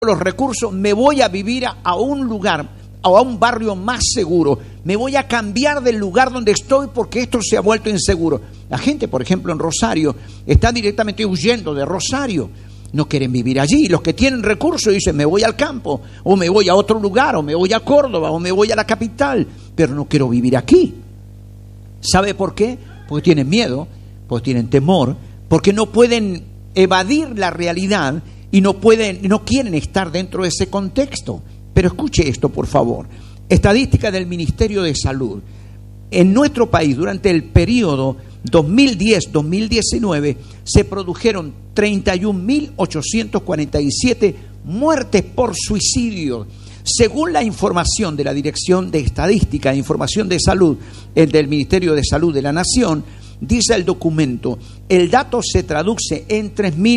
los recursos, me voy a vivir a un lugar, a un barrio más seguro. Me voy a cambiar del lugar donde estoy porque esto se ha vuelto inseguro. La gente, por ejemplo, en Rosario, está directamente huyendo de Rosario. No quieren vivir allí. Los que tienen recursos dicen, me voy al campo, o me voy a otro lugar, o me voy a Córdoba, o me voy a la capital, pero no quiero vivir aquí. ¿Sabe por qué? Porque tienen miedo, porque tienen temor, porque no pueden evadir la realidad y no quieren estar dentro de ese contexto. Pero escuche esto, por favor. Estadística del Ministerio de Salud. En nuestro país, durante el periodo 2010-2019, se produjeron 31.847 muertes por suicidio. Según la información de la Dirección de Estadística e Información de Salud, del Ministerio de Salud de la Nación, dice el documento, el dato se traduce en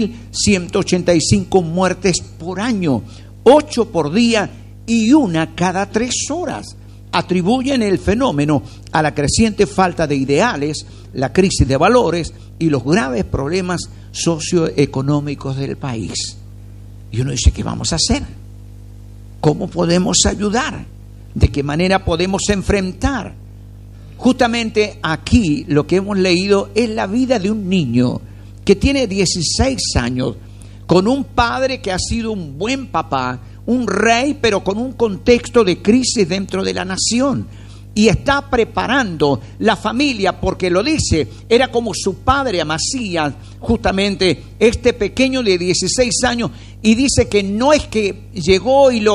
3.185 muertes por año, 8 por día y 1 cada 3 horas. Atribuyen el fenómeno a la creciente falta de ideales, la crisis de valores y los graves problemas socioeconómicos del país. Y uno dice, ¿qué vamos a hacer? ¿Cómo podemos ayudar? ¿De qué manera podemos enfrentar? Justamente aquí lo que hemos leído es la vida de un niño que tiene 16 años, con un padre que ha sido un buen papá, un rey, pero con un contexto de crisis dentro de la nación. Y está preparando la familia, porque lo dice, era como su padre Amasías, justamente este pequeño de 16 años, y dice que no es que llegó y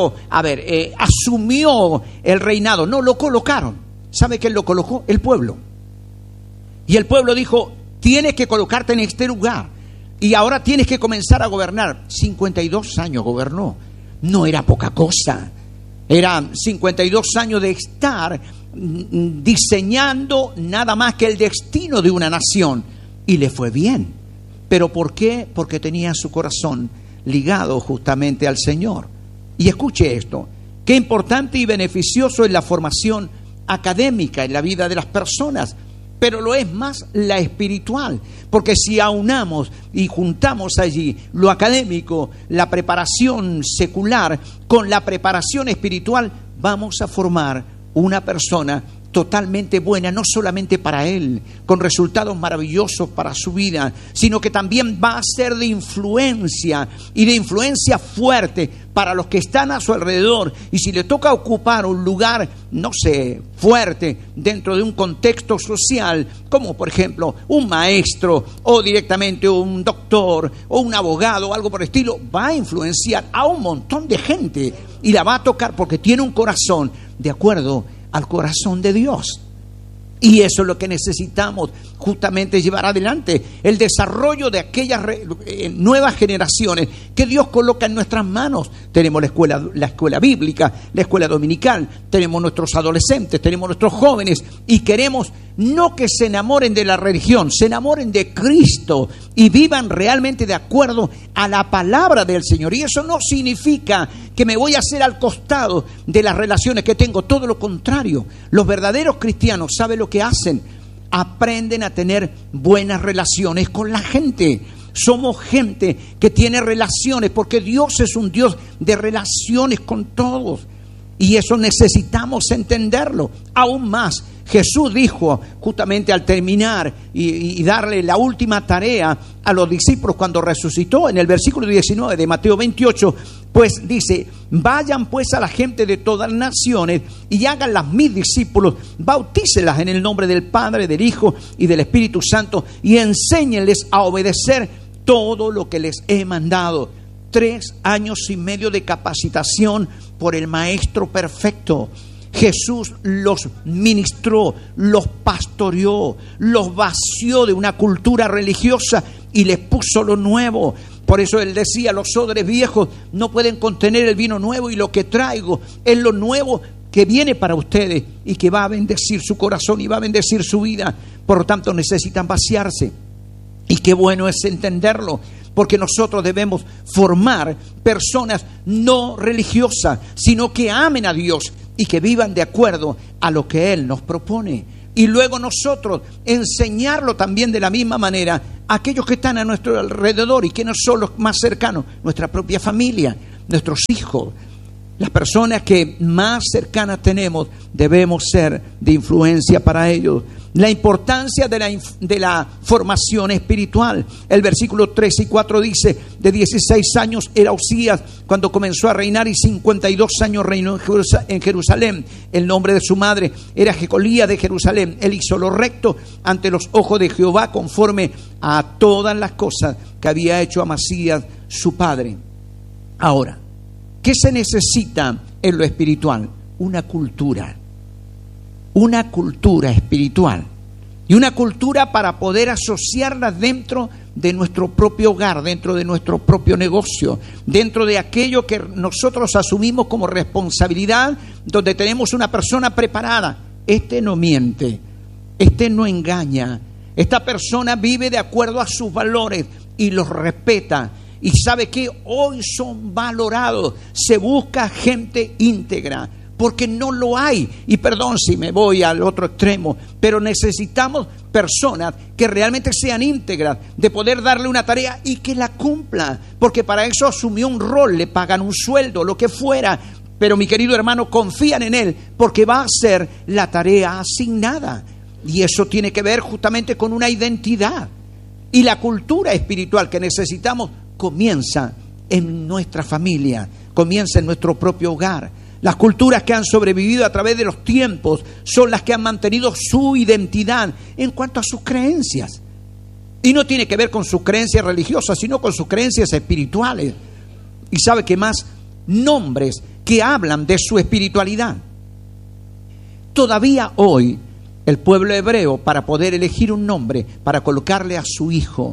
asumió el reinado, no, lo colocaron. ¿Sabe quién lo colocó? El pueblo. Y el pueblo dijo, tienes que colocarte en este lugar, y ahora tienes que comenzar a gobernar. 52 años gobernó. No era poca cosa. Eran 52 años de estar diseñando nada más que el destino de una nación. Y le fue bien. ¿Pero por qué? Porque tenía su corazón ligado justamente al Señor. Y escuche esto. Qué importante y beneficioso es la formación académica en la vida de las personas. Pero lo es más la espiritual, porque si aunamos y juntamos allí lo académico, la preparación secular con la preparación espiritual, vamos a formar una persona totalmente buena, no solamente para él, con resultados maravillosos para su vida, sino que también va a ser de influencia, y de influencia fuerte para los que están a su alrededor. Y si le toca ocupar un lugar, no sé, fuerte dentro de un contexto social, como por ejemplo un maestro, o directamente un doctor, o un abogado, o algo por el estilo, va a influenciar a un montón de gente, y la va a tocar porque tiene un corazón de acuerdo al corazón de Dios. Y eso es lo que necesitamos justamente llevar adelante, el desarrollo de aquellas nuevas generaciones que Dios coloca en nuestras manos. Tenemos la escuela bíblica, la escuela dominical, tenemos nuestros adolescentes, tenemos nuestros jóvenes, y queremos no que se enamoren de la religión, se enamoren de Cristo y vivan realmente de acuerdo a la palabra del Señor. Y eso no significa que me voy a hacer al costado de las relaciones que tengo, todo lo contrario. Los verdaderos cristianos saben lo que hacen, aprenden a tener buenas relaciones con la gente. Somos gente que tiene relaciones, porque Dios es un Dios de relaciones con todos, y eso necesitamos entenderlo. Aún más, Jesús dijo justamente al terminar y darle la última tarea a los discípulos cuando resucitó, en el versículo 19 de Mateo 28, pues dice, vayan pues a la gente de todas las naciones y háganlas mis discípulos, bautícelas en el nombre del Padre, del Hijo y del Espíritu Santo, y enséñenles a obedecer todo lo que les he mandado. 3 años y medio de capacitación por el Maestro perfecto. Jesús los ministró, los pastoreó, los vació de una cultura religiosa y les puso lo nuevo. Por eso él decía, los odres viejos no pueden contener el vino nuevo, y lo que traigo es lo nuevo que viene para ustedes y que va a bendecir su corazón y va a bendecir su vida. Por lo tanto, necesitan vaciarse. Y qué bueno es entenderlo, porque nosotros debemos formar personas no religiosas, sino que amen a Dios y que vivan de acuerdo a lo que Él nos propone. Y luego nosotros enseñarlo también de la misma manera a aquellos que están a nuestro alrededor y que no son los más cercanos, nuestra propia familia. nuestros hijos. Las personas que más cercanas tenemos debemos ser de influencia para ellos. La importancia de la formación espiritual. El versículo 3 y 4 dice: de 16 años era Usías cuando comenzó a reinar, y 52 años reinó en Jerusalén. El nombre de su madre era Jecolía de Jerusalén. Él hizo lo recto ante los ojos de Jehová, conforme a todas las cosas que había hecho Amasías su padre. Ahora, ¿qué se necesita en lo espiritual? Una cultura espiritual, y una cultura para poder asociarla dentro de nuestro propio hogar, dentro de nuestro propio negocio, dentro de aquello que nosotros asumimos como responsabilidad, donde tenemos una persona preparada. Este no miente, este no engaña, esta persona vive de acuerdo a sus valores y los respeta. Y sabe que hoy son valorados. Se busca gente íntegra, porque no lo hay. Y perdón si me voy al otro extremo, pero necesitamos personas que realmente sean íntegras, de poder darle una tarea y que la cumpla, porque para eso asumió un rol, le pagan un sueldo, lo que fuera. Pero mi querido hermano, confían en él porque va a hacer la tarea asignada. Y eso tiene que ver justamente con una identidad. Y la cultura espiritual que necesitamos comienza en nuestra familia, comienza en nuestro propio hogar. Las culturas que han sobrevivido a través de los tiempos son las que han mantenido su identidad en cuanto a sus creencias. Y no tiene que ver con sus creencias religiosas, sino con sus creencias espirituales. Y sabe que más, nombres que hablan de su espiritualidad. Todavía hoy, el pueblo hebreo, para poder elegir un nombre para colocarle a su hijo,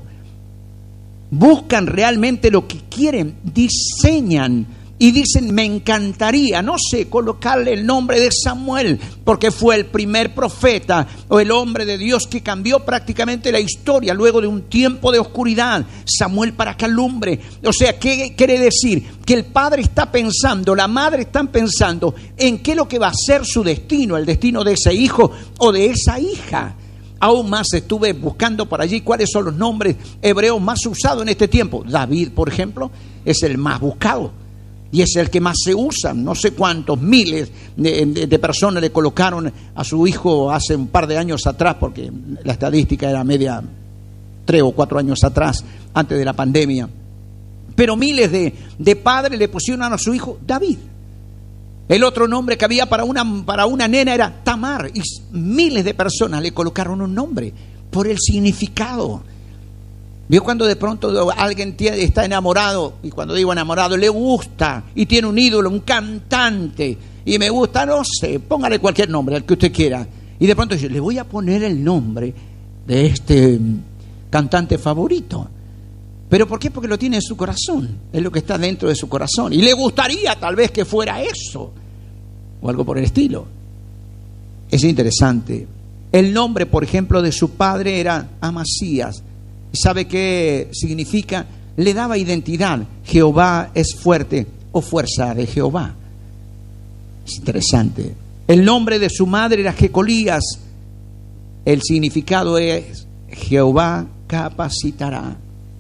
buscan realmente lo que quieren, diseñan y dicen: me encantaría, no sé, colocarle el nombre de Samuel, porque fue el primer profeta o el hombre de Dios que cambió prácticamente la historia luego de un tiempo de oscuridad. Samuel para que alumbre. O sea, ¿qué quiere decir? Que el padre está pensando, la madre están pensando en qué es lo que va a ser su destino, el destino de ese hijo o de esa hija. Aún más estuve buscando por allí cuáles son los nombres hebreos más usados en este tiempo. David, por ejemplo, es el más buscado y es el que más se usa. No sé cuántos miles de personas le colocaron a su hijo hace un par de años atrás, porque la estadística era media 3 o 4 años atrás, antes de la pandemia. Pero miles de padres le pusieron a su hijo David. El otro nombre que había para una nena era Tamar, y miles de personas le colocaron un nombre por el significado. ¿Vio cuando de pronto alguien está enamorado? Y cuando digo enamorado, le gusta y tiene un ídolo, un cantante, y me gusta, no sé, póngale cualquier nombre, al que usted quiera. Y de pronto dice: le voy a poner el nombre de este cantante favorito. ¿Pero por qué? Porque lo tiene en su corazón, es lo que está dentro de su corazón. Y le gustaría tal vez que fuera eso, o algo por el estilo. Es interesante. El nombre, por ejemplo, de su padre era Amasías. ¿Sabe qué significa? Le daba identidad. Jehová es fuerte, o fuerza de Jehová. Es interesante. El nombre de su madre era Jecolías. El significado es: Jehová capacitará.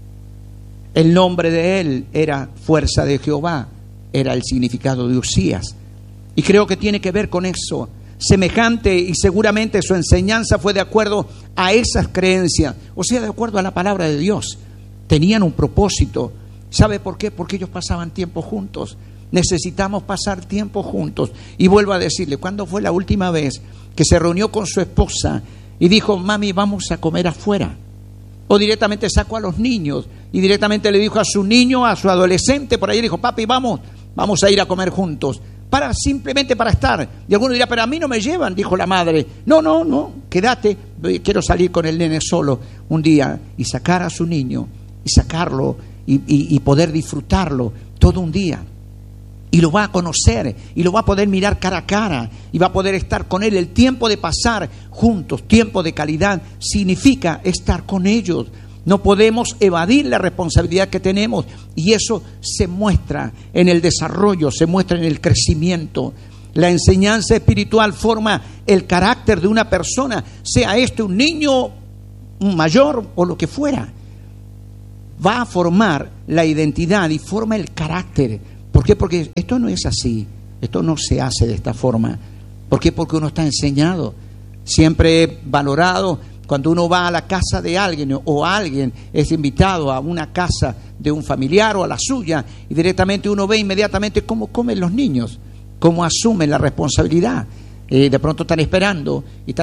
El nombre de él era fuerza de Jehová. Era el significado de Usías. Y creo que tiene que ver con eso. Semejante, y seguramente su enseñanza fue de acuerdo a esas creencias, o sea, de acuerdo a la palabra de Dios. Tenían un propósito. ¿Sabe por qué? Porque ellos pasaban tiempo juntos. Necesitamos pasar tiempo juntos. Y vuelvo a decirle, ¿cuándo fue la última vez que se reunió con su esposa y dijo: mami, vamos a comer afuera? O directamente sacó a los niños y directamente le dijo a su niño, a su adolescente, por ahí le dijo: papi, vamos a ir a comer juntos. Simplemente para estar. Y alguno dirá: pero a mí no me llevan, dijo la madre. No, quédate, quiero salir con el nene solo un día. Y sacar a su niño, y sacarlo, y poder disfrutarlo todo un día. Y lo va a conocer, y lo va a poder mirar cara a cara, y va a poder estar con él. El tiempo de pasar juntos, tiempo de calidad, significa estar con ellos. No podemos evadir la responsabilidad que tenemos, y eso se muestra en el desarrollo, se muestra en el crecimiento. La enseñanza espiritual forma el carácter de una persona, sea un niño, un mayor o lo que fuera. Va a formar la identidad y forma el carácter, qué? Porque esto no es así, esto no se hace de esta forma. ¿Por qué? Porque uno está enseñado. Siempre he valorado cuando uno va a la casa de alguien o alguien es invitado a una casa de un familiar o a la suya y directamente uno ve inmediatamente cómo comen los niños, cómo asumen la responsabilidad. De pronto están esperando,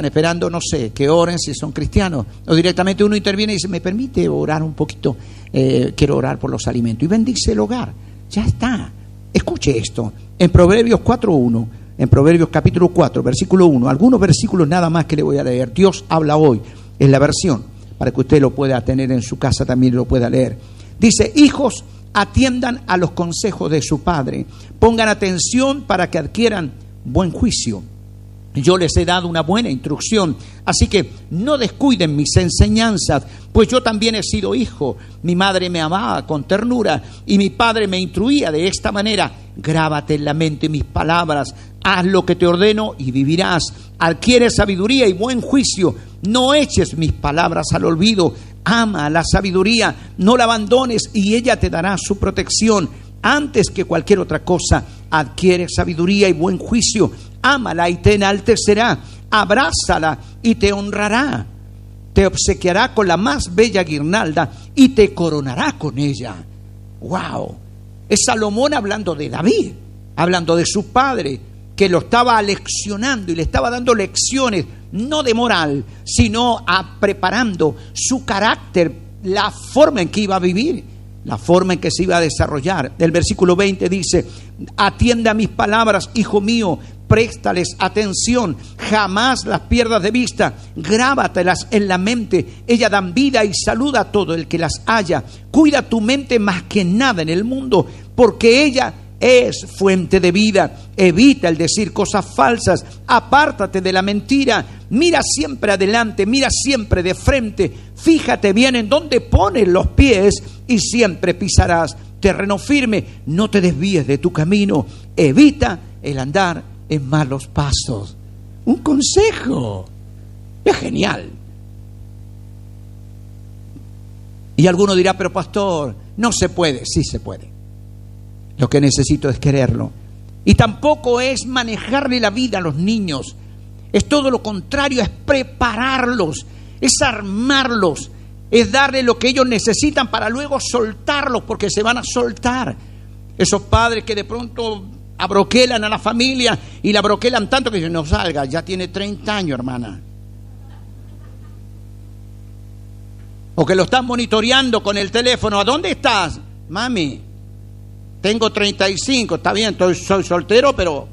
no sé, que oren si son cristianos, o directamente uno interviene y dice, ¿me permite orar un poquito? Quiero orar por los alimentos, y bendice el hogar. Ya está. Escuche esto, en Proverbios 4:1, en Proverbios capítulo 4, versículo 1, algunos versículos nada más que le voy a leer. Dios habla hoy, es la versión, para que usted lo pueda tener en su casa, también lo pueda leer. Dice, hijos, atiendan a los consejos de su padre, pongan atención para que adquieran buen juicio. Yo les he dado una buena instrucción, así que no descuiden mis enseñanzas, pues yo también he sido hijo. Mi madre me amaba con ternura y mi padre me instruía de esta manera. Grábate en la mente mis palabras, haz lo que te ordeno y vivirás. Adquiere sabiduría y buen juicio, no eches mis palabras al olvido. Ama la sabiduría, no la abandones y ella te dará su protección. Antes que cualquier otra cosa, adquiere sabiduría y buen juicio. Ámala y te enaltecerá. Abrázala y te honrará. Te obsequiará con la más bella guirnalda y te coronará con ella. ¡Wow! Es Salomón hablando de David, hablando de su padre, que lo estaba aleccionando y le estaba dando lecciones, no de moral, sino preparando su carácter, la forma en que iba a vivir, la forma en que se iba a desarrollar. El versículo 20 dice, atienda a mis palabras, hijo mío, préstales atención, jamás las pierdas de vista, grábatelas en la mente, ellas dan vida y salud a todo el que las haya. Cuida tu mente más que nada en el mundo, porque ella es fuente de vida. Evita el decir cosas falsas, apártate de la mentira, mira siempre adelante, mira siempre de frente, fíjate bien en dónde pones los pies y siempre pisarás terreno firme. No te desvíes de tu camino, evita el andar en malos pasos. Un consejo, es genial. Y alguno dirá, pero pastor, no se puede. Sí se puede. Lo que necesito es quererlo. Y tampoco es manejarle la vida a los niños. Es todo lo contrario, es prepararlos, es armarlos, es darle lo que ellos necesitan para luego soltarlos, porque se van a soltar. Esos padres que de pronto abroquelan a la familia y la abroquelan tanto que dicen, no salga, ya tiene 30 años, hermana. O que lo están monitoreando con el teléfono. ¿A dónde estás? Mami, tengo 35, está bien, soy soltero, pero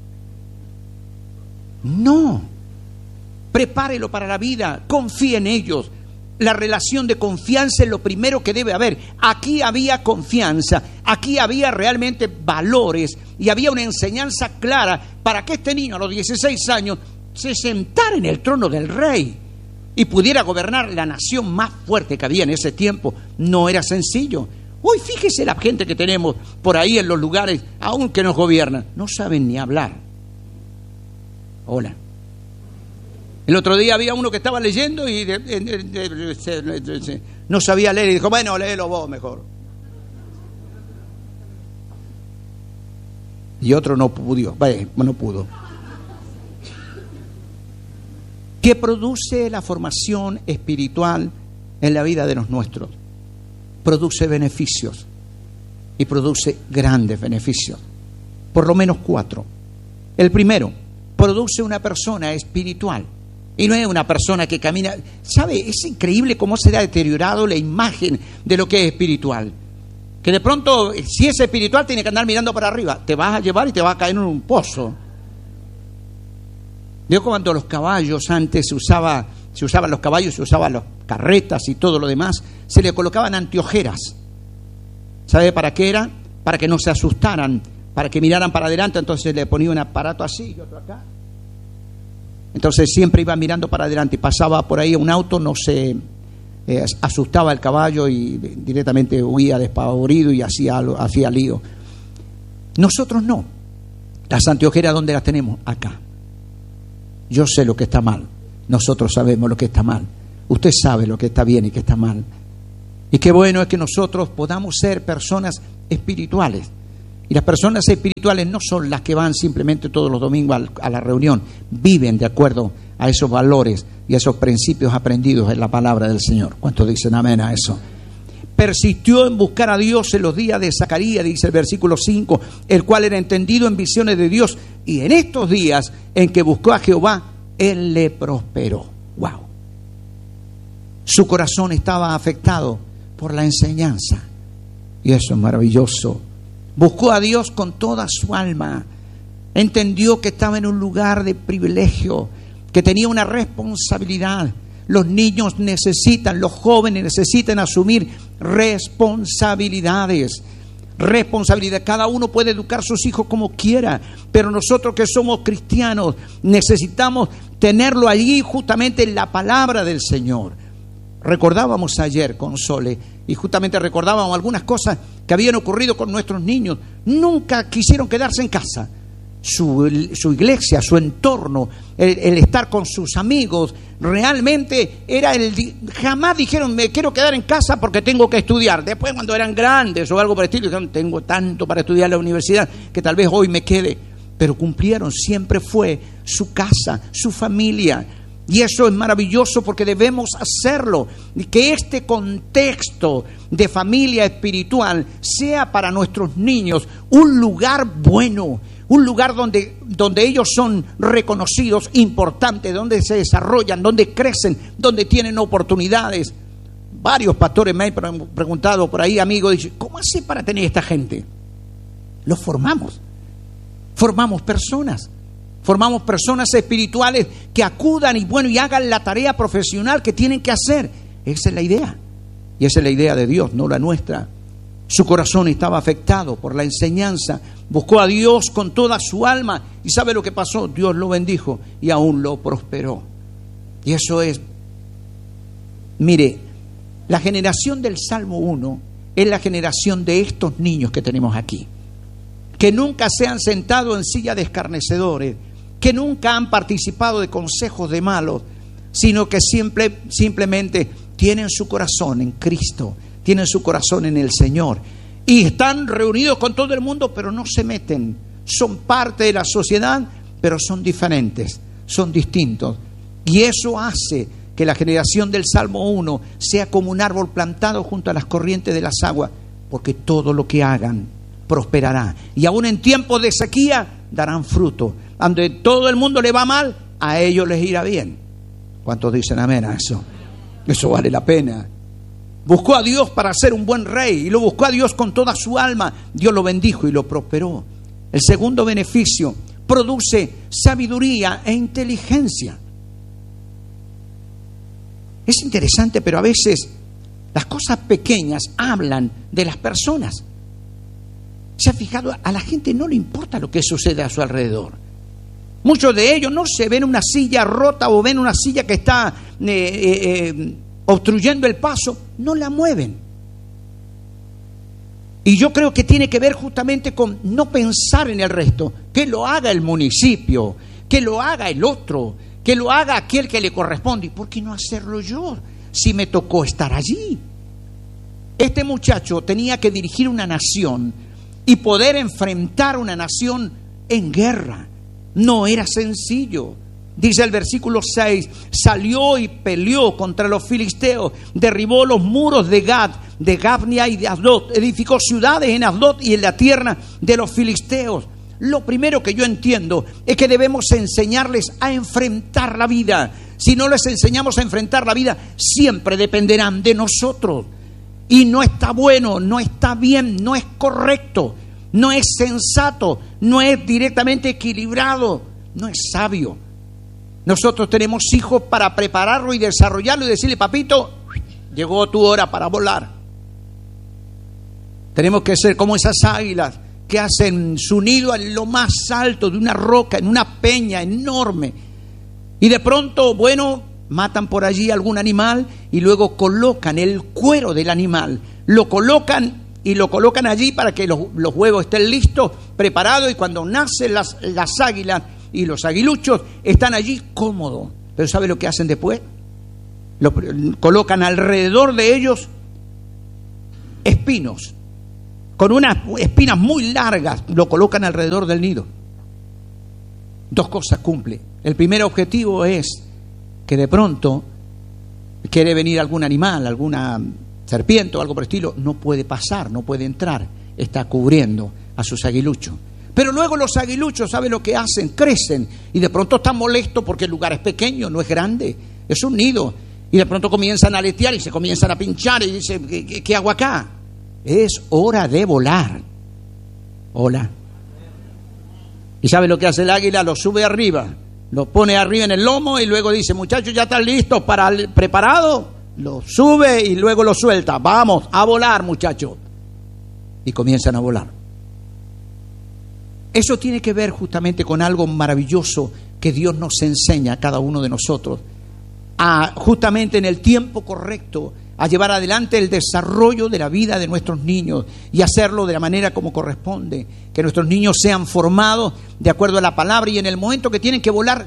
no. Prepárelo para la vida, confíe en ellos. La relación de confianza es lo primero que debe haber. Aquí había confianza, aquí había realmente valores y había una enseñanza clara para que este niño a los 16 años se sentara en el trono del rey y pudiera gobernar la nación más fuerte que había en ese tiempo. No era sencillo. Hoy fíjese la gente que tenemos por ahí en los lugares, aún que nos gobiernan, no saben ni hablar. Hola. El otro día había uno que estaba leyendo y no sabía leer y dijo, bueno, léelo vos mejor. Y otro no pudo. ¿Qué produce la formación espiritual en la vida de los nuestros? Produce beneficios y produce grandes beneficios. Por lo menos 4. El primero, produce una persona espiritual. Y no es una persona que camina. ¿Sabe? Es increíble cómo se ha deteriorado la imagen de lo que es espiritual. Que de pronto, si es espiritual, tiene que andar mirando para arriba. Te vas a llevar y te vas a caer en un pozo. Yo cuando los caballos antes se usaban los caballos, se usaban las carretas y todo lo demás, se le colocaban anteojeras. ¿Sabe para qué era? Para que no se asustaran, para que miraran para adelante. Entonces le ponía un aparato así y otro acá. Entonces siempre iba mirando para adelante y pasaba por ahí un auto, no se asustaba el caballo y directamente huía despavorido y hacía lío. Nosotros no. Las anteojeras, ¿dónde las tenemos? Acá. Yo sé lo que está mal. Nosotros sabemos lo que está mal. Usted sabe lo que está bien y que está mal. Y qué bueno es que nosotros podamos ser personas espirituales. Y las personas espirituales no son las que van simplemente todos los domingos a la reunión, viven de acuerdo a esos valores y a esos principios aprendidos en la palabra del Señor. ¿Cuántos dicen amén a eso? Persistió en buscar a Dios en los días de Zacarías, dice el versículo 5, el cual era entendido en visiones de Dios, y en estos días en que buscó a Jehová, Él le prosperó. ¡Wow! Su corazón estaba afectado por la enseñanza, y eso es maravilloso. Buscó a Dios con toda su alma, entendió que estaba en un lugar de privilegio, que tenía una responsabilidad. Los niños necesitan, los jóvenes necesitan asumir responsabilidades. Responsabilidad. Cada uno puede educar a sus hijos como quiera, pero nosotros que somos cristianos necesitamos tenerlo allí justamente en la palabra del Señor. Recordábamos ayer con Sole y justamente recordábamos algunas cosas que habían ocurrido con nuestros niños. Nunca quisieron quedarse en casa. Su iglesia, su entorno, el estar con sus amigos, realmente era jamás dijeron me quiero quedar en casa porque tengo que estudiar. Después cuando eran grandes o algo por el estilo, dijeron tengo tanto para estudiar en la universidad que tal vez hoy me quede. Pero cumplieron, siempre fue su casa, su familia. Y eso es maravilloso porque debemos hacerlo. Que este contexto de familia espiritual sea para nuestros niños un lugar bueno, un lugar donde ellos son reconocidos, importantes, donde se desarrollan, donde crecen, donde tienen oportunidades. Varios pastores me han preguntado por ahí, amigos, dicen, ¿cómo hace para tener esta gente? Los formamos. Formamos personas espirituales que acudan y hagan la tarea profesional que tienen que hacer. Esa es la idea. Y esa es la idea de Dios, no la nuestra. Su corazón estaba afectado por la enseñanza. Buscó a Dios con toda su alma. ¿Y sabe lo que pasó? Dios lo bendijo y aún lo prosperó. Y eso es... Mire, la generación del Salmo 1 es la generación de estos niños que tenemos aquí. Que nunca se han sentado en silla de escarnecedores, que nunca han participado de consejos de malos, sino que simplemente tienen su corazón en Cristo, tienen su corazón en el Señor, y están reunidos con todo el mundo, pero no se meten, son parte de la sociedad, pero son diferentes, son distintos, y eso hace que la generación del Salmo 1 sea como un árbol plantado junto a las corrientes de las aguas, porque todo lo que hagan prosperará, y aún en tiempos de sequía darán fruto. Donde todo el mundo le va mal, a ellos les irá bien. ¿Cuántos dicen amén a eso? Eso vale la pena. Buscó a Dios para ser un buen rey y lo buscó a Dios con toda su alma. Dios lo bendijo y lo prosperó. El segundo beneficio, produce sabiduría e inteligencia. Es interesante, pero a veces las cosas pequeñas hablan de las personas. ¿Se ha fijado? A la gente no le importa lo que sucede a su alrededor. Muchos de ellos no se ven una silla rota o ven una silla que está obstruyendo el paso, no la mueven. Y yo creo que tiene que ver justamente con no pensar en el resto, que lo haga el municipio, que lo haga el otro, que lo haga aquel que le corresponde. ¿Y por qué no hacerlo yo si me tocó estar allí? Este muchacho tenía que dirigir una nación y poder enfrentar una nación en guerra. No era sencillo. Dice el versículo 6, salió y peleó contra los filisteos, derribó los muros de Gad, de Gabnia y de Asdod, edificó ciudades en Asdod y en la tierra de los filisteos. Lo primero que yo entiendo es que debemos enseñarles a enfrentar la vida. Si no les enseñamos a enfrentar la vida, siempre dependerán de nosotros. Y no está bueno, no está bien, no es correcto, no es sensato, no es directamente equilibrado, no es sabio. Nosotros tenemos hijos para prepararlo y desarrollarlo y decirle, papito, llegó tu hora para volar. Tenemos que ser como esas águilas que hacen su nido en lo más alto de una roca, en una peña enorme. Y de pronto, matan por allí algún animal y luego colocan el cuero del animal, lo colocan allí para que los huevos estén listos, preparados, y cuando nacen las águilas y los aguiluchos están allí cómodos. Pero ¿sabe lo que hacen después? Colocan alrededor de ellos espinos, con unas espinas muy largas, lo colocan alrededor del nido. Dos cosas cumple. El primer objetivo es que de pronto quiere venir algún animal, alguna serpiente o algo por el estilo, no puede pasar, no puede entrar, está cubriendo a sus aguiluchos. Pero luego los aguiluchos, ¿sabe lo que hacen? Crecen y de pronto están molestos porque el lugar es pequeño, no es grande, es un nido. Y de pronto comienzan a aletear y se comienzan a pinchar y dicen, ¿qué hago acá? Es hora de volar. Hola. ¿Y sabe lo que hace el águila? Lo sube arriba, lo pone arriba en el lomo y luego dice, muchachos, ¿ya están listos preparados? Lo sube y luego lo suelta. Vamos a volar, muchachos. Y comienzan a volar. Eso tiene que ver justamente con algo maravilloso que Dios nos enseña a cada uno de nosotros, a justamente en el tiempo correcto, a llevar adelante el desarrollo de la vida de nuestros niños y hacerlo de la manera como corresponde, que nuestros niños sean formados de acuerdo a la palabra y en el momento que tienen que volar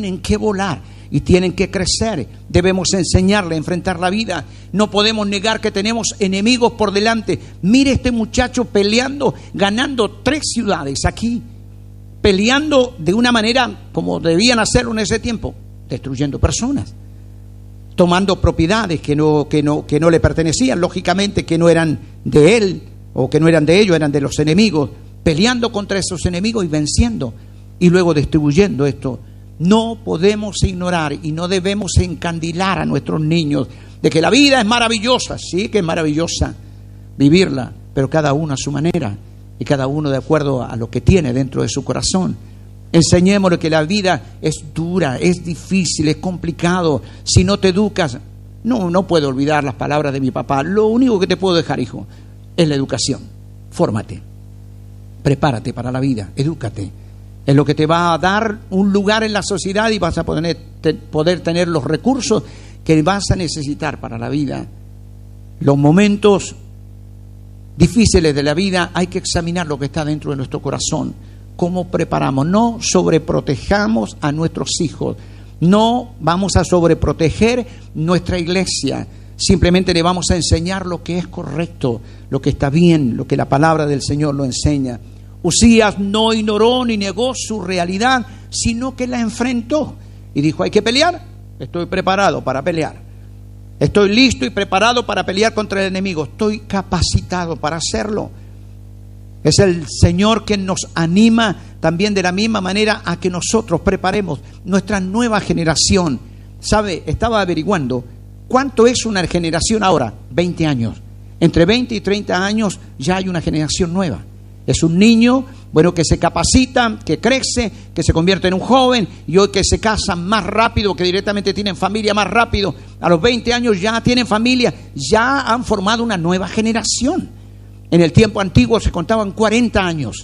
y tienen que crecer. Debemos enseñarle a enfrentar la vida. No podemos negar que tenemos enemigos por delante. Mire este muchacho peleando, ganando 3 ciudades aquí, peleando de una manera como debían hacerlo en ese tiempo, destruyendo personas, tomando propiedades que no le pertenecían, lógicamente que no eran de él o que no eran de ellos, eran de los enemigos, peleando contra esos enemigos y venciendo y luego distribuyendo esto. No podemos ignorar y no debemos encandilar a nuestros niños de que la vida es maravillosa. Sí que es maravillosa vivirla, pero cada uno a su manera y cada uno de acuerdo a lo que tiene dentro de su corazón. Enseñémosle que la vida es dura, es difícil, es complicado. Si no te educas, no puedo olvidar las palabras de mi papá. Lo único que te puedo dejar, hijo, es la educación. Fórmate, prepárate para la vida, edúcate. Es lo que te va a dar un lugar en la sociedad y vas a poder tener los recursos que vas a necesitar para la vida. Los momentos difíciles de la vida hay que examinar lo que está dentro de nuestro corazón. ¿Cómo preparamos? No sobreprotejamos a nuestros hijos. No vamos a sobreproteger nuestra iglesia. Simplemente le vamos a enseñar lo que es correcto, lo que está bien, lo que la palabra del Señor lo enseña. Usías no ignoró ni negó su realidad, sino que la enfrentó. Y dijo, ¿hay que pelear? Estoy preparado para pelear. Estoy listo y preparado para pelear contra el enemigo. Estoy capacitado para hacerlo. Es el Señor quien nos anima también de la misma manera a que nosotros preparemos nuestra nueva generación. ¿Sabe? Estaba averiguando cuánto es una generación ahora. 20 años. Entre 20 y 30 años ya hay una generación nueva. Es un niño, bueno, que se capacita, que crece, que se convierte en un joven y hoy que se casan más rápido, que directamente tienen familia más rápido. A los 20 años ya tienen familia, ya han formado una nueva generación. En el tiempo antiguo se contaban 40 años.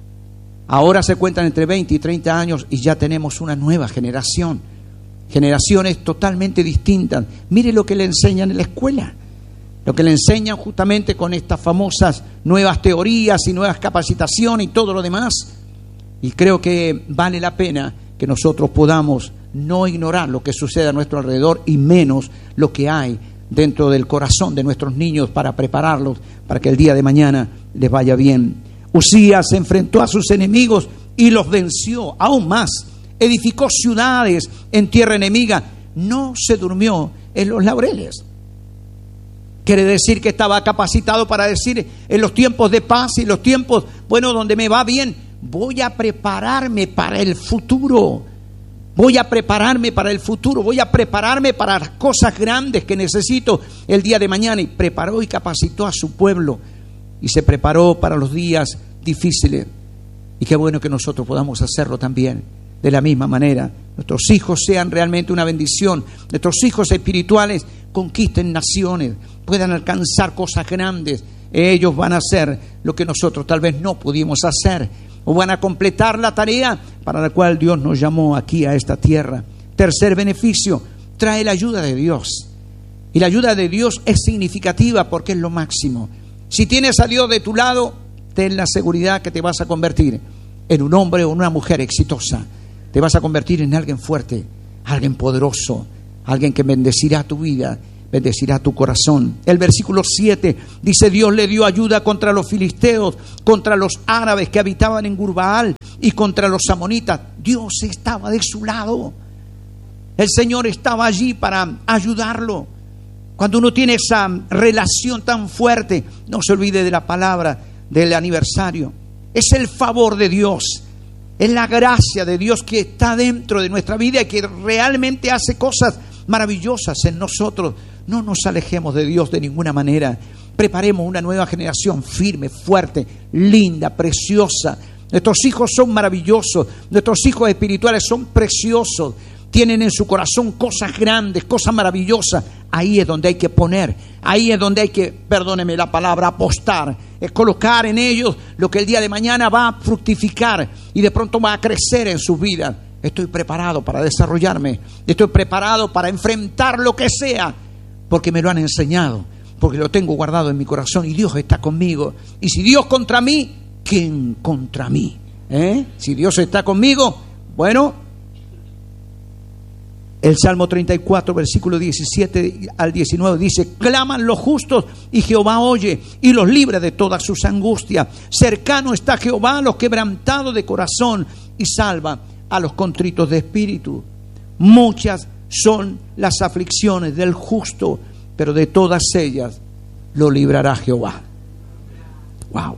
Ahora se cuentan entre 20 y 30 años y ya tenemos una nueva generación. Generaciones totalmente distintas. Mire lo que le enseñan en la escuela. Lo que le enseñan justamente con estas famosas nuevas teorías y nuevas capacitaciones y todo lo demás. Y creo que vale la pena que nosotros podamos no ignorar lo que sucede a nuestro alrededor y menos lo que hay dentro del corazón de nuestros niños para prepararlos para que el día de mañana les vaya bien. Usías se enfrentó a sus enemigos y los venció aún más. Edificó ciudades en tierra enemiga. No se durmió en los laureles. Quiere decir que estaba capacitado para decir en los tiempos de paz y los tiempos, bueno, donde me va bien, voy a prepararme para el futuro. Voy a prepararme para el futuro, voy a prepararme para las cosas grandes que necesito el día de mañana. Y preparó y capacitó a su pueblo y se preparó para los días difíciles. Y qué bueno que nosotros podamos hacerlo también de la misma manera. Nuestros hijos sean realmente una bendición. Nuestros hijos espirituales conquisten naciones, puedan alcanzar cosas grandes. Ellos van a hacer lo que nosotros tal vez no pudimos hacer, o van a completar la tarea para la cual Dios nos llamó aquí a esta tierra. Tercer beneficio, trae la ayuda de Dios. Y la ayuda de Dios es significativa porque es lo máximo. Si tienes a Dios de tu lado, ten la seguridad que te vas a convertir en un hombre o una mujer exitosa. Te vas a convertir en alguien fuerte, alguien poderoso, alguien que bendecirá tu vida. bendecirá tu corazón. El versículo 7 dice: Dios le dio ayuda contra los filisteos, contra los árabes que habitaban en Gurbaal y contra los amonitas. Dios estaba de su lado. El Señor estaba allí para ayudarlo. Cuando uno tiene esa relación tan fuerte, no se olvide de la palabra del aniversario. Es el favor de Dios, es la gracia de Dios que está dentro de nuestra vida y que realmente hace cosas maravillosas en nosotros. No nos alejemos de Dios de ninguna manera. Preparemos una nueva generación firme, fuerte, linda, preciosa. Nuestros hijos son maravillosos, nuestros hijos espirituales son preciosos. Tienen en su corazón cosas grandes, cosas maravillosas. Ahí es donde hay que poner, ahí es donde hay que, perdóneme la palabra, apostar. Es colocar en ellos lo que el día de mañana va a fructificar y de pronto va a crecer en sus vidas. Estoy preparado para desarrollarme, estoy preparado para enfrentar lo que sea, porque me lo han enseñado, porque lo tengo guardado en mi corazón y Dios está conmigo. Y si Dios contra mí, ¿quién contra mí? Si Dios está conmigo, bueno. El Salmo 34, versículo 17 al 19 dice: claman los justos y Jehová oye y los libra de todas sus angustias. Cercano está Jehová a los quebrantados de corazón y salva a los contritos de espíritu. Muchas son las aflicciones del justo, pero de todas ellas lo librará Jehová. Wow.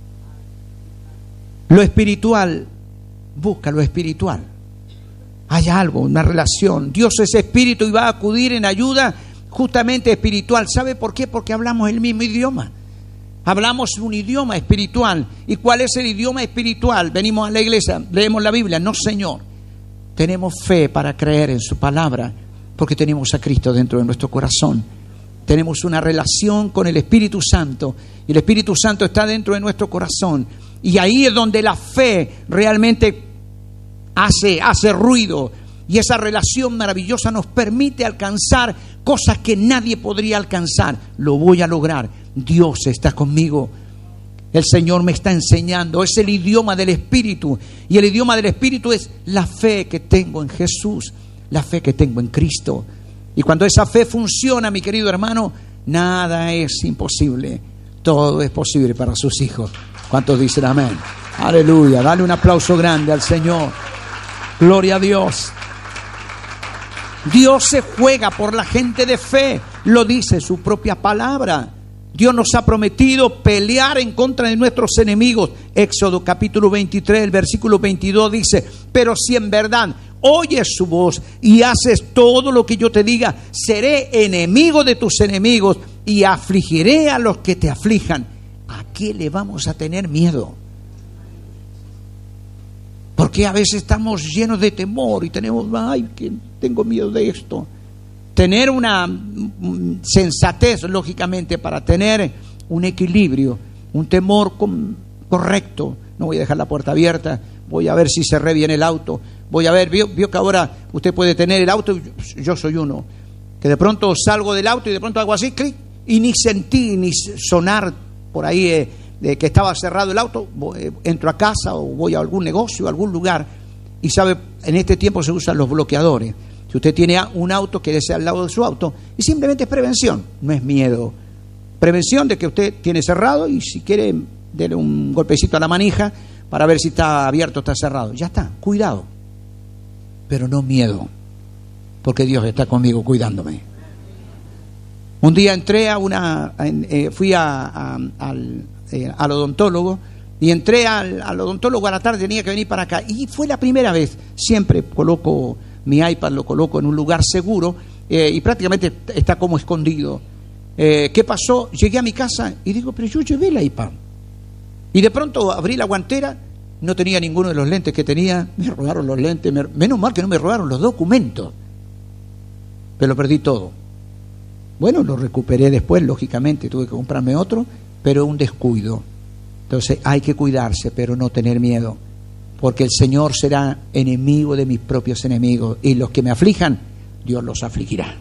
Lo espiritual, busca lo espiritual. Hay algo, una relación. Dios es espíritu y va a acudir en ayuda justamente espiritual. ¿Sabe por qué? Porque hablamos el mismo idioma. Hablamos un idioma espiritual. ¿Y cuál es el idioma espiritual? Venimos a la iglesia, leemos la Biblia. No, Señor. Tenemos fe para creer en su palabra porque tenemos a Cristo dentro de nuestro corazón. Tenemos una relación con el Espíritu Santo y el Espíritu Santo está dentro de nuestro corazón. Y ahí es donde la fe realmente hace ruido, y esa relación maravillosa nos permite alcanzar cosas que nadie podría alcanzar. Lo voy a lograr. Dios está conmigo. El Señor me está enseñando. Es el idioma del Espíritu, y el idioma del Espíritu es la fe que tengo en Jesús, la fe que tengo en Cristo. Y cuando esa fe funciona, mi querido hermano, nada es imposible. Todo es posible para sus hijos. ¿Cuántos dicen amén? Aleluya. Dale un aplauso grande al Señor. Gloria a Dios. Dios se juega por la gente de fe, lo dice su propia palabra. Dios nos ha prometido pelear en contra de nuestros enemigos. Éxodo capítulo 23, el versículo 22 dice: pero si en verdad oyes su voz y haces todo lo que yo te diga, seré enemigo de tus enemigos y afligiré a los que te aflijan. ¿A qué le vamos a tener miedo? Porque a veces estamos llenos de temor y tenemos, que tengo miedo de esto. Tener una sensatez, lógicamente, para tener un equilibrio, un temor correcto. No voy a dejar la puerta abierta, voy a ver si cerré bien el auto, voy a ver, vio que ahora usted puede tener el auto, yo soy uno, que de pronto salgo del auto y de pronto hago así, clic, y ni sentí ni sonar por ahí de que estaba cerrado el auto, entro a casa o voy a algún negocio, a algún lugar, y sabe, en este tiempo se usan los bloqueadores. Si usted tiene un auto, quédese al lado de su auto, y simplemente es prevención, no es miedo. Prevención de que usted tiene cerrado y si quiere, dele un golpecito a la manija para ver si está abierto o está cerrado. Ya está, cuidado, pero no miedo, porque Dios está conmigo cuidándome. Un día entré fui al odontólogo, y entré al odontólogo a la tarde, tenía que venir para acá, y fue la primera vez. Siempre coloco mi iPad, lo coloco en un lugar seguro, y prácticamente está como escondido. ¿Qué pasó? Llegué a mi casa y digo, pero yo llevé el iPad, y de pronto abrí la guantera, no tenía ninguno de los lentes que tenía, me robaron los lentes, menos mal que no me robaron los documentos, pero lo perdí todo. Bueno, lo recuperé después, lógicamente, tuve que comprarme otro, pero un descuido. Entonces hay que cuidarse, pero no tener miedo, porque el Señor será enemigo de mis propios enemigos, y los que me aflijan, Dios los afligirá.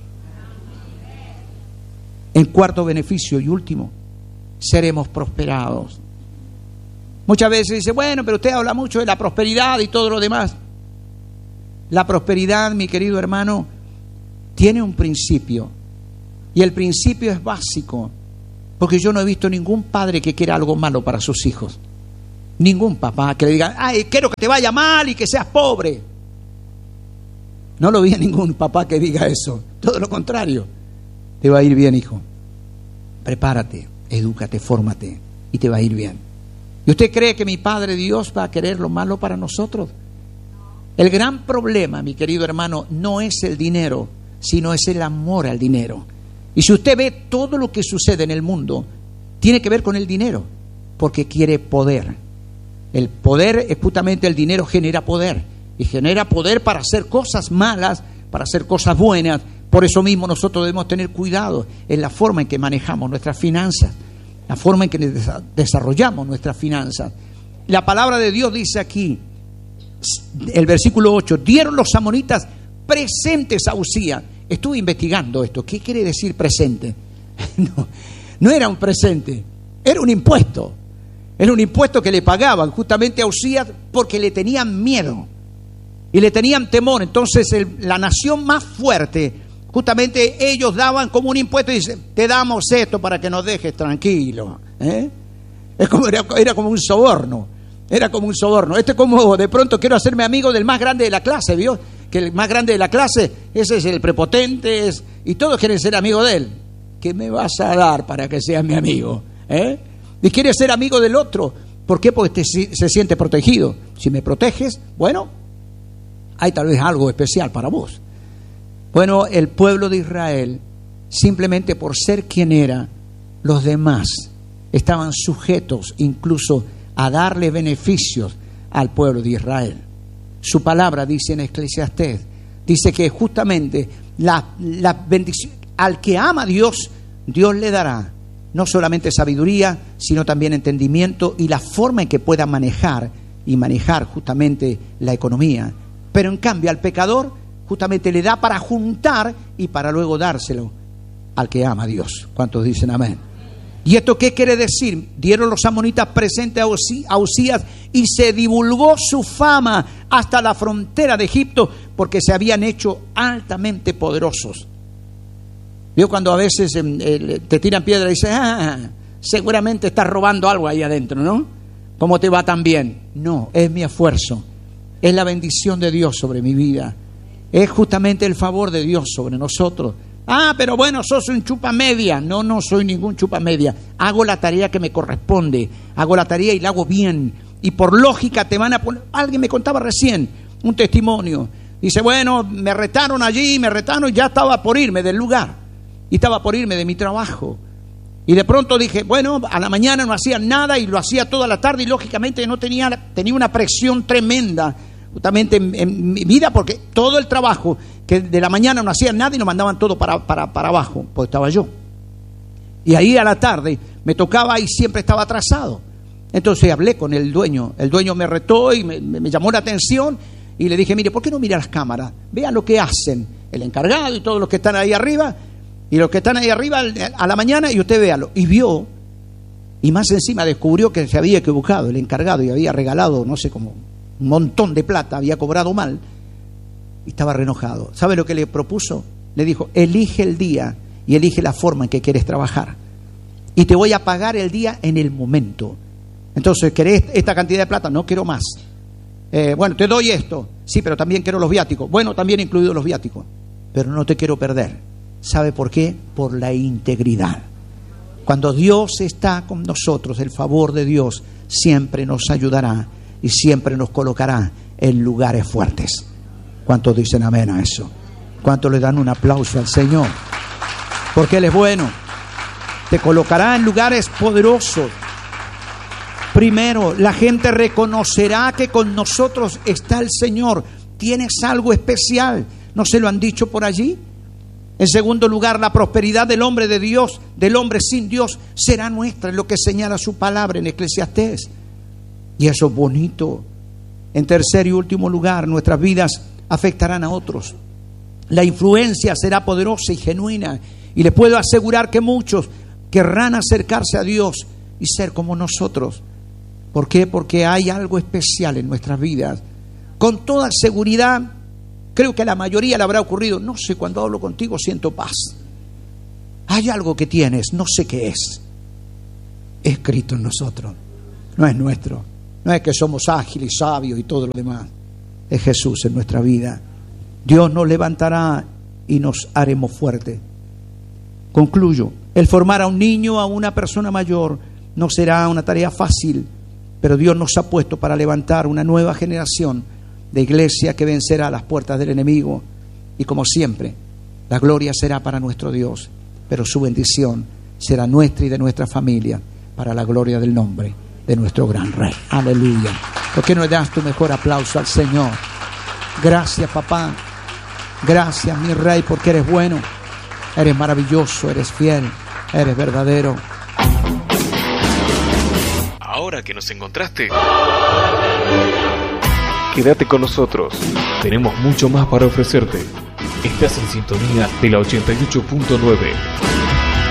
En cuarto beneficio y último, seremos prosperados. Muchas veces dice, bueno, pero usted habla mucho de la prosperidad y todo lo demás. La prosperidad, mi querido hermano, tiene un principio. Y el principio es básico, porque yo no he visto ningún padre que quiera algo malo para sus hijos. Ningún papá que le diga, ay, quiero que te vaya mal y que seas pobre. No lo vi a ningún papá que diga eso. Todo lo contrario. Te va a ir bien, hijo. Prepárate, edúcate, fórmate y te va a ir bien. ¿Y usted cree que mi Padre Dios va a querer lo malo para nosotros? El gran problema, mi querido hermano, no es el dinero, sino es el amor al dinero. Y si usted ve todo lo que sucede en el mundo, tiene que ver con el dinero, porque quiere poder. El poder es justamente el dinero, genera poder. Y genera poder para hacer cosas malas, para hacer cosas buenas. Por eso mismo nosotros debemos tener cuidado en la forma en que manejamos nuestras finanzas, la forma en que desarrollamos nuestras finanzas. La palabra de Dios dice aquí, el versículo 8, dieron los amonitas presentes a Uzías. Estuve investigando esto. ¿Qué quiere decir presente? No era un presente, era un impuesto. Era un impuesto que le pagaban justamente a Uzías porque le tenían miedo y le tenían temor. Entonces la nación más fuerte, justamente ellos daban como un impuesto y dicen, te damos esto para que nos dejes tranquilo. Era como un soborno. Era como un soborno. Esto es como de pronto quiero hacerme amigo del más grande de la clase, ¿vio? Que el más grande de la clase, ese es el prepotente, y todos quieren ser amigos de él. ¿Qué me vas a dar para que seas mi amigo? Y quiere ser amigo del otro. ¿Por qué? Porque se siente protegido. Si me proteges, bueno, hay tal vez algo especial para vos. Bueno, el pueblo de Israel, simplemente por ser quien era, los demás estaban sujetos incluso a darle beneficios al pueblo de Israel. Su palabra dice en Eclesiastés, dice que justamente la bendición, al que ama a Dios, Dios le dará no solamente sabiduría, sino también entendimiento y la forma en que pueda manejar justamente la economía. Pero en cambio al pecador justamente le da para juntar y para luego dárselo al que ama a Dios. ¿Cuántos dicen amén? ¿Y esto qué quiere decir? Dieron los amonitas presentes a Uzías y se divulgó su fama hasta la frontera de Egipto porque se habían hecho altamente poderosos. ¿Vio cuando a veces te tiran piedra y dices, seguramente estás robando algo ahí adentro, ¿no? ¿Cómo te va tan bien? No, es mi esfuerzo. Es la bendición de Dios sobre mi vida. Es justamente el favor de Dios sobre nosotros. Pero bueno, sos un chupamedia. No soy ningún chupamedia. Hago la tarea que me corresponde. Hago la tarea y la hago bien. Y por lógica te van a poner... Alguien me contaba recién un testimonio. Dice, bueno, me retaron allí, y ya estaba por irme del lugar. Y estaba por irme de mi trabajo. Y de pronto dije, bueno, a la mañana no hacía nada y lo hacía toda la tarde y lógicamente tenía una presión tremenda justamente en mi vida, porque todo el trabajo que de la mañana no hacían nada y nos mandaban todo para abajo, pues estaba yo. Y ahí a la tarde me tocaba y siempre estaba atrasado. Entonces hablé con el dueño me retó y me llamó la atención y le dije, mire, ¿por qué no mira las cámaras? Vean lo que hacen el encargado y todos los que están ahí arriba, y los que están ahí arriba a la mañana, y usted véalo. Y vio, y más encima descubrió que se había equivocado el encargado y había regalado, no sé, como un montón de plata, había cobrado mal y estaba re enojado. ¿Sabe lo que le propuso? Le dijo, elige el día y elige la forma en que quieres trabajar y te voy a pagar el día en el momento. Entonces, ¿querés esta cantidad de plata? No quiero más. Bueno, te doy esto. Sí, pero también quiero los viáticos. Bueno, también incluidos los viáticos. Pero no te quiero perder. ¿Sabe por qué? Por la integridad. Cuando Dios está con nosotros, el favor de Dios siempre nos ayudará y siempre nos colocará en lugares fuertes. ¿Cuántos dicen amén a eso? ¿Cuántos le dan un aplauso al Señor? Porque Él es bueno. Te colocará en lugares poderosos. Primero, la gente reconocerá que con nosotros está el Señor. Tienes algo especial. ¿No se lo han dicho por allí? En segundo lugar, la prosperidad del hombre de Dios, del hombre sin Dios, será nuestra, es lo que señala su palabra en Eclesiastés. Y eso es bonito. En tercer y último lugar, nuestras vidas afectarán a otros. La influencia será poderosa y genuina. Y les puedo asegurar que muchos querrán acercarse a Dios y ser como nosotros. ¿Por qué? Porque hay algo especial en nuestras vidas. Con toda seguridad, creo que a la mayoría le habrá ocurrido, no sé, cuando hablo contigo siento paz. hay algo que tienes, no sé qué es escrito en nosotros, no es nuestro, no es que somos ágiles, sabios y todo lo demás, es Jesús en nuestra vida. Dios nos levantará y nos haremos fuertes. Concluyo, el formar a un niño, a una persona mayor, no será una tarea fácil, pero Dios nos ha puesto para levantar una nueva generación de iglesia que vencerá las puertas del enemigo. Y como siempre, la gloria será para nuestro Dios, pero su bendición será nuestra y de nuestra familia, para la gloria del nombre de nuestro gran Rey. Aleluya. ¿Por qué no le das tu mejor aplauso al Señor? Gracias, papá. Gracias, mi Rey, porque eres bueno, eres maravilloso, eres fiel, eres verdadero. Ahora que nos encontraste, quédate con nosotros. Tenemos mucho más para ofrecerte. Estás en sintonía de la 88.9.